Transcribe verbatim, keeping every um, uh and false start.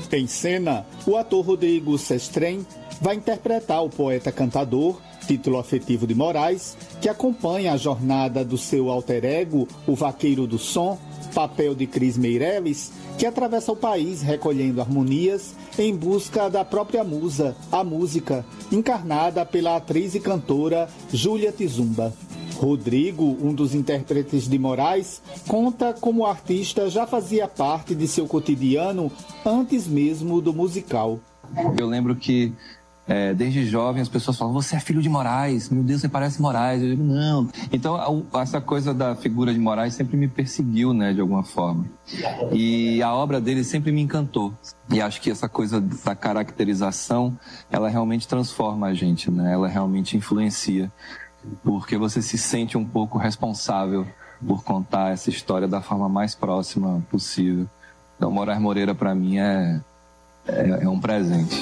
Em cena, o ator Rodrigo Sestrem vai interpretar o poeta-cantador, título afetivo de Moraes, que acompanha a jornada do seu alter ego, o Vaqueiro do Som, papel de Cris Meireles, que atravessa o país recolhendo harmonias em busca da própria musa, a música, encarnada pela atriz e cantora Júlia Tizumba. Rodrigo, um dos intérpretes de Moraes, conta como o artista já fazia parte de seu cotidiano antes mesmo do musical. Eu lembro que É, desde jovem as pessoas falam, você é filho de Moraes, meu Deus, você parece Moraes. Eu digo, não. Então, a, essa coisa da figura de Moraes sempre me perseguiu, né, de alguma forma. E a obra dele sempre me encantou. E acho que essa coisa da caracterização, ela realmente transforma a gente, né? Ela realmente influencia. Porque você se sente um pouco responsável por contar essa história da forma mais próxima possível. Então, Moraes Moreira, para mim, é, é, é um presente.